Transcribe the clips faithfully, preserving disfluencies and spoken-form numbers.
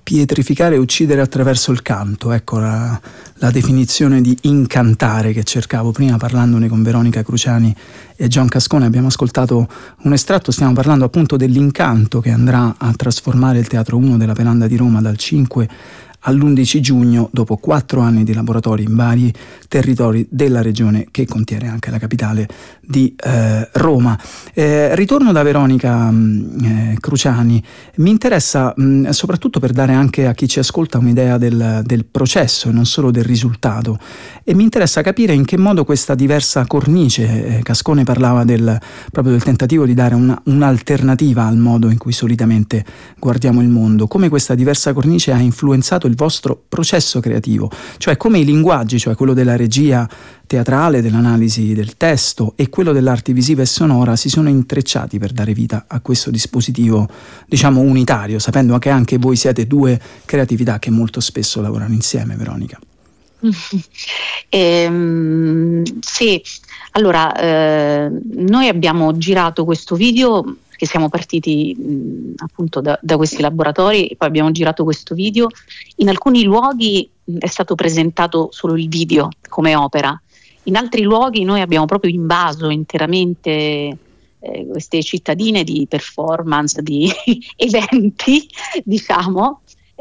pietrificare e uccidere attraverso il canto, ecco la, la definizione di incantare che cercavo prima parlandone con Veronica Cruciani e John Cascone. Abbiamo ascoltato un estratto, stiamo parlando appunto dell'incanto che andrà a trasformare il Teatro uno della Pelanda di Roma dal cinque all'undici giugno, dopo quattro anni di laboratori in vari territori della regione che contiene anche la capitale di eh, Roma. Eh, ritorno da Veronica mh, eh, Cruciani, mi interessa mh, soprattutto per dare anche a chi ci ascolta un'idea del, del processo e non solo del risultato, e mi interessa capire in che modo questa diversa cornice, eh, Cascone parlava del, proprio del tentativo di dare una, un'alternativa al modo in cui solitamente guardiamo il mondo, come questa diversa cornice ha influenzato il vostro processo creativo, cioè come i linguaggi, cioè quello della regia teatrale, dell'analisi del testo e quello dell'arte visiva e sonora si sono intrecciati per dare vita a questo dispositivo, diciamo, unitario, sapendo che anche voi siete due creatività che molto spesso lavorano insieme, Veronica. ehm, sì, allora eh, noi abbiamo girato questo video, che siamo partiti mh, appunto da, da questi laboratori, e poi abbiamo girato questo video. In alcuni luoghi mh, è stato presentato solo il video come opera, in altri luoghi noi abbiamo proprio invaso interamente eh, queste cittadine di performance, di eventi, diciamo.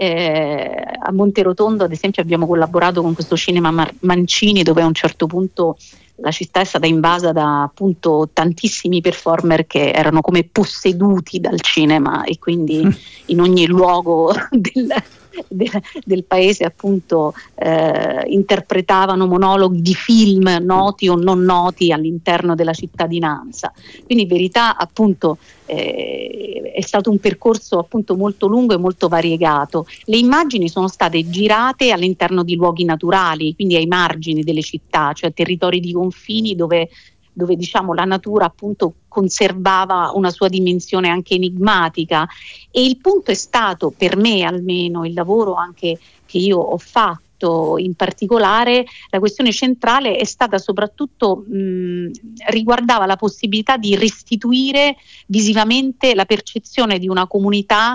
Eh, a Monterotondo ad esempio abbiamo collaborato con questo cinema Mar- Mancini, dove a un certo punto la città è stata invasa da appunto tantissimi performer che erano come posseduti dal cinema, e quindi in ogni luogo del, del, del paese appunto eh, interpretavano monologhi di film noti o non noti all'interno della cittadinanza. Quindi in verità appunto eh, è stato un percorso appunto molto lungo e molto variegato. Le immagini sono state girate all'interno di luoghi naturali, quindi ai margini delle città, cioè territori di confini dove dove diciamo la natura appunto conservava una sua dimensione anche enigmatica. E il punto è stato, per me almeno, il lavoro anche che io ho fatto in particolare, la questione centrale è stata soprattutto mh, riguardava la possibilità di restituire visivamente la percezione di una comunità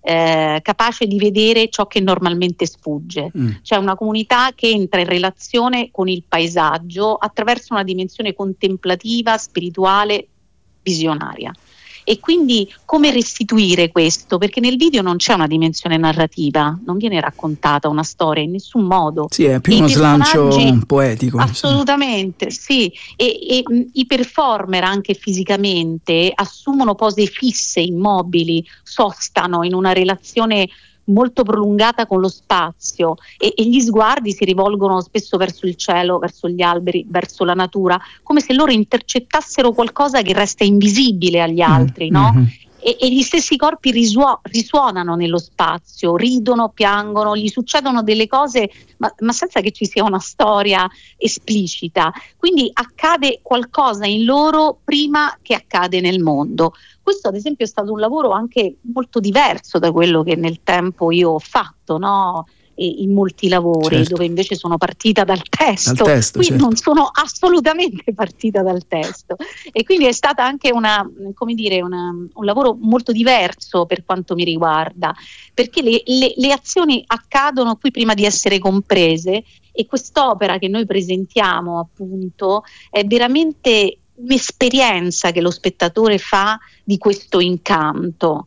Eh, capace di vedere ciò che normalmente sfugge, mm. cioè una comunità che entra in relazione con il paesaggio attraverso una dimensione contemplativa, spirituale, visionaria. E quindi come restituire questo? Perché nel video non c'è una dimensione narrativa, non viene raccontata una storia in nessun modo. Sì, è più e uno slancio poetico. Assolutamente, sì. E, e mh, i performer anche fisicamente assumono pose fisse, immobili, sostano in una relazione molto prolungata con lo spazio, e, e gli sguardi si rivolgono spesso verso il cielo, verso gli alberi, verso la natura, come se loro intercettassero qualcosa che resta invisibile agli altri, mm-hmm. no? E, e gli stessi corpi risuo- risuonano nello spazio, ridono, piangono, gli succedono delle cose, ma, ma senza che ci sia una storia esplicita. Quindi accade qualcosa in loro prima che accade nel mondo. Questo ad esempio è stato un lavoro anche molto diverso da quello che nel tempo io ho fatto, no? E in molti lavori, certo. dove invece sono partita dal testo, dal testo qui certo. non sono assolutamente partita dal testo, e quindi è stata anche una, come dire, una, un lavoro molto diverso per quanto mi riguarda, perché le, le, le azioni accadono qui prima di essere comprese, e quest'opera che noi presentiamo appunto è veramente un'esperienza che lo spettatore fa di questo incanto.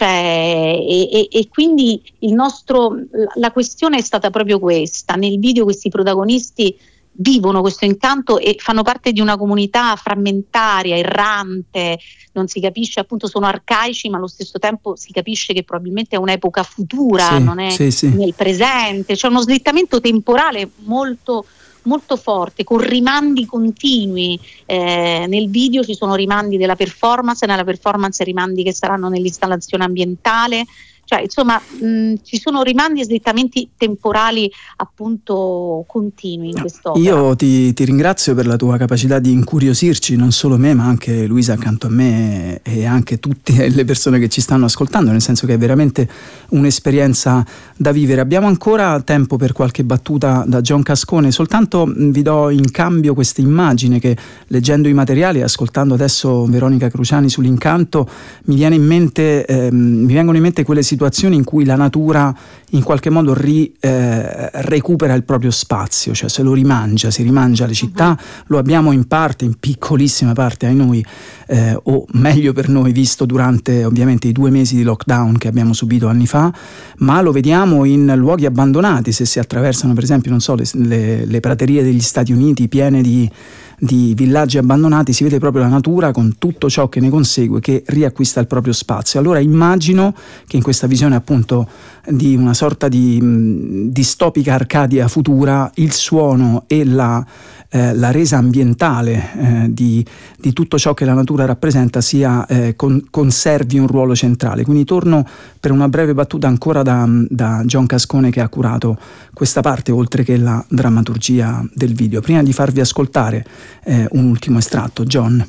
Cioè, e, e, e quindi il nostro, la questione è stata proprio questa. Nel video questi protagonisti vivono questo incanto e fanno parte di una comunità frammentaria, errante, non si capisce, appunto sono arcaici, ma allo stesso tempo si capisce che probabilmente è un'epoca futura, sì, non è sì, sì. nel presente. C'è uno slittamento temporale molto molto forte, con rimandi continui. Eh, nel video ci sono rimandi della performance, nella performance rimandi che saranno nell'installazione ambientale, cioè insomma mh, ci sono rimandi e slittamenti temporali appunto continui in quest'opera. Io ti, ti ringrazio per la tua capacità di incuriosirci, non solo me ma anche Luisa accanto a me e anche tutte le persone che ci stanno ascoltando, nel senso che è veramente un'esperienza da vivere. Abbiamo ancora tempo per qualche battuta da John Cascone, soltanto vi do in cambio questa immagine che, leggendo i materiali e ascoltando adesso Veronica Cruciani sull'incanto, mi viene in mente ehm, mi vengono in mente quelle situazioni situazioni in cui la natura in qualche modo ri, eh, recupera il proprio spazio, cioè se lo rimangia, si rimangia le città. Uh-huh. Lo abbiamo in parte, in piccolissima parte ai noi, eh, o meglio per noi, visto durante ovviamente i due mesi di lockdown che abbiamo subito anni fa, ma lo vediamo in luoghi abbandonati, se si attraversano per esempio, non so, le, le, le praterie degli Stati Uniti piene di di villaggi abbandonati, si vede proprio la natura con tutto ciò che ne consegue, che riacquista il proprio spazio. Allora immagino che in questa visione appunto di una sorta di mh, distopica Arcadia futura, il suono e la, eh, la resa ambientale eh, di, di tutto ciò che la natura rappresenta sia eh, con, conservi un ruolo centrale. Quindi torno per una breve battuta ancora da, da John Cascone, che ha curato questa parte oltre che la drammaturgia del video. Prima di farvi ascoltare eh, un ultimo estratto, John.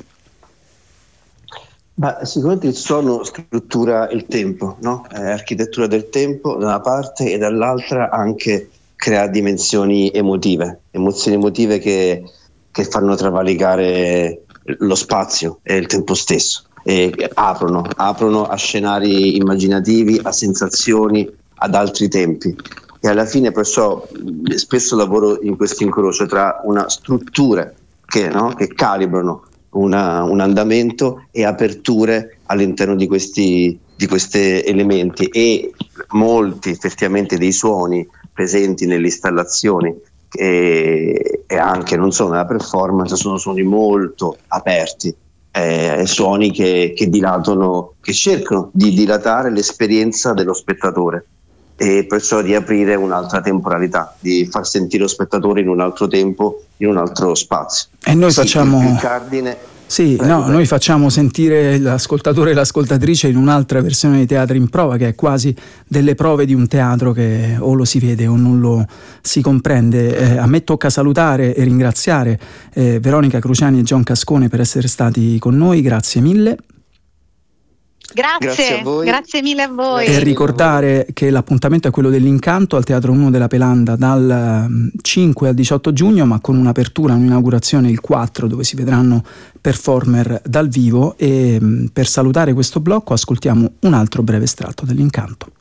Ma sicuramente il suono struttura il tempo, no? È architettura del tempo da una parte, e dall'altra anche crea dimensioni emotive, emozioni emotive che, che fanno travalicare lo spazio e il tempo stesso, e aprono, aprono a scenari immaginativi, a sensazioni, ad altri tempi. E alla fine perciò spesso lavoro in questo incrocio tra una struttura che, no, che calibrano una, un andamento e aperture all'interno di questi di questi elementi, e molti effettivamente dei suoni presenti nelle installazioni e, e anche non solo nella performance sono suoni molto aperti, eh, suoni che, che dilatano, che cercano di dilatare l'esperienza dello spettatore, e perciò di aprire un'altra temporalità, di far sentire lo spettatore in un altro tempo, in un altro spazio. E noi sì, facciamo il cardine. Sì, prego, no, prego. noi facciamo sentire l'ascoltatore e l'ascoltatrice in un'altra versione di Teatro in Prova, che è quasi delle prove di un teatro che o lo si vede o non lo si comprende. Eh, a me tocca salutare e ringraziare eh, Veronica Cruciani e John Cascone per essere stati con noi, grazie mille. Grazie, grazie, a voi. Grazie mille a voi. E ricordare che l'appuntamento è quello dell'Incanto al Teatro uno della Pelanda dal cinque al diciotto giugno, ma con un'apertura, un'inaugurazione il quattro, dove si vedranno performer dal vivo. E per salutare questo blocco ascoltiamo un altro breve estratto dell'Incanto.